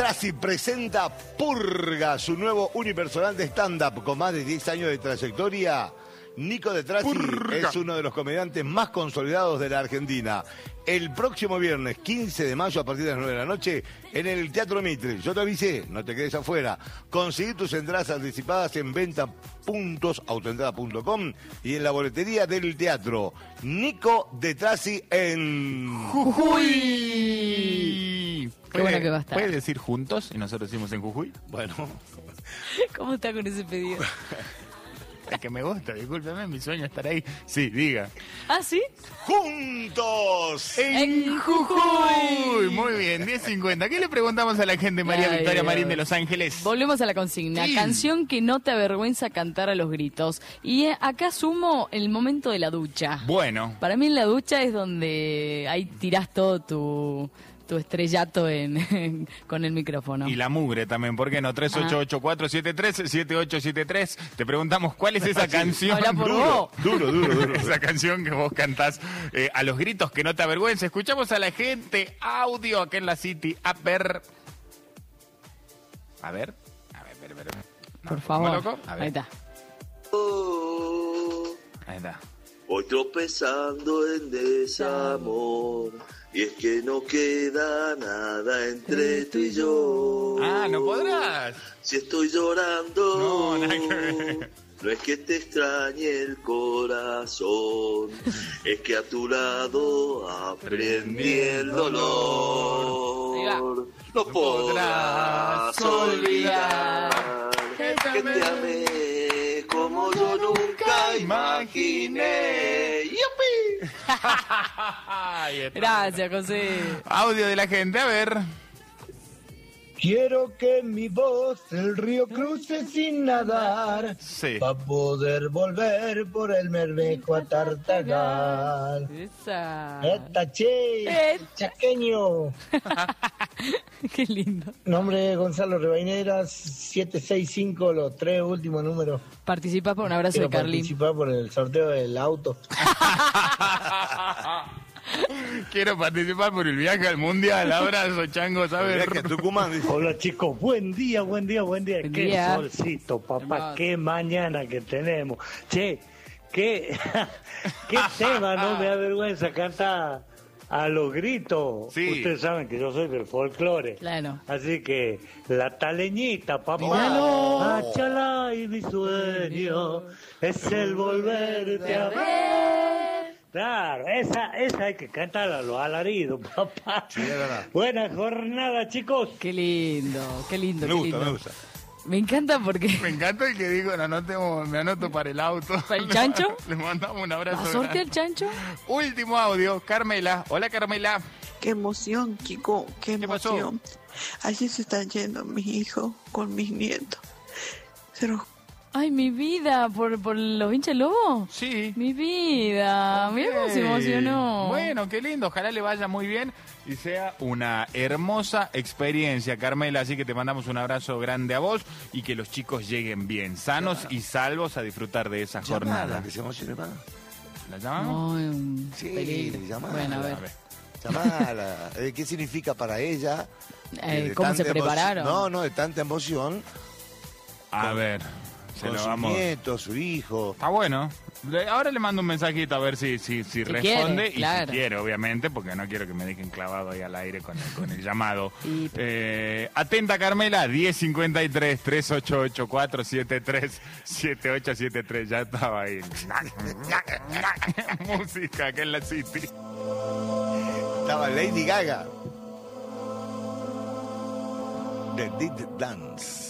Trasi presenta Purga, su nuevo unipersonal de stand-up con más de 10 años de trayectoria. Nico de Trasi es uno de los comediantes más consolidados de la Argentina. El próximo viernes 15 de mayo a partir de las 9 de la noche en el Teatro Mitre. Yo te avisé, no te quedes afuera. Conseguí tus entradas anticipadas en venta.autoentrada.com y en la boletería del teatro. Nico de Trasi en Jujuy. Qué bueno que va a estar. ¿Puede decir juntos? Y nosotros decimos en Jujuy. Bueno, ¿Cómo está con ese pedido? Es que me gusta, discúlpeme, mi sueño es estar ahí. Sí, diga. ¿Ah, sí? juntos. En Jujuy. Muy bien, 10:50. ¿Qué le preguntamos a la gente, María Ay, Victoria Dios. Marín de Los Ángeles? Volvemos a la consigna. Sí. Canción que no te avergüenza cantar a los gritos. Y acá sumo el momento de la ducha. Bueno, Para mí en la ducha es donde ahí tirás todo tu estrellato con el micrófono. y la mugre también, ¿por qué no? 3884737873. Te preguntamos cuál es esa canción. Habla por vos. Duro. Esa canción que vos cantás a los gritos que no te avergüenza. Escuchamos a la gente audio acá en la City. A ver. Ver. No, Por favor. ¿cómo loco? A ver. Ahí está. Ahí está. Voy tropezando en desamor, y es que no queda nada entre tú y yo. Ah, ¿no podrás? Si estoy llorando, No, nada que ver. no es que te extrañe el corazón, es que a tu lado aprendí el dolor. No podrás olvidar que te amé como yo nunca imaginé. ¡Yupi! Ahí está. Gracias, José. Audio de la gente, a ver. Quiero que mi voz el río cruce sin nadar, Sí. para poder volver por el Merbeco a tartagar. Esa. ¡Esta che! ¡Chaqueño! Qué lindo. Nombre Gonzalo Rebaineras, 765, los 3 últimos números. Participás por un abrazo Quiero de Carlín. participar por el sorteo del auto. Quiero participar por el viaje al mundial. Abrazo, chango, El ¿sabes? viaje a Tucumán, dice. Hola chicos, buen día. Buen Qué día. solcito, papá, Hermoso. qué mañana que tenemos. Che, qué tema, no me avergüenza cantar a los gritos. Sí. Ustedes saben que yo soy del folclore. Claro. Así que la taleñita, papá. Míralo. Achala y mi sueño es el volverte a ver. Claro, esa hay que cantarla a los alaridos, papá. Sí, es verdad. Buena jornada, chicos. Qué lindo, qué lindo, Me qué gusta, lindo. me gusta. Me encanta porque... Me encanta el que digo, me anoto para el auto. ¿Para el chancho? Le mandamos un abrazo. ¿Va a sortear el grande. chancho? Último audio, Carmela. Hola, Carmela. Qué emoción, Kiko, qué ¿Qué pasó? emoción. Allí se están yendo mis hijos con mis nietos. Se los Ay, mi vida, ¿por los hinchas lobos? Sí. Mi vida, mira cómo se emocionó. Bueno, qué lindo, ojalá le vaya muy bien y sea una hermosa experiencia, Carmela, así que te mandamos un abrazo grande a vos y que los chicos lleguen bien, sanos y salvos a disfrutar de esa jornada. Llamala, que se emocione más. ¿La llamamos? Ay, un Sí, peligro. llamala. Bueno, a ver. Llamala. ¿Qué significa para ella? De ¿Cómo se tanta prepararon? No, de tanta emoción. A ver, se Con lo su vamos. nieto, su hijo. Está bueno. Ahora le mando un mensajito a ver si responde quiere, claro. y si quiere, obviamente, porque no quiero que me dejen clavado ahí al aire con el llamado. Y- Atenta, Carmela, 1053 388 473 7873. Ya estaba ahí. Música acá en la City. Estaba Lady Gaga. The Dead Dance.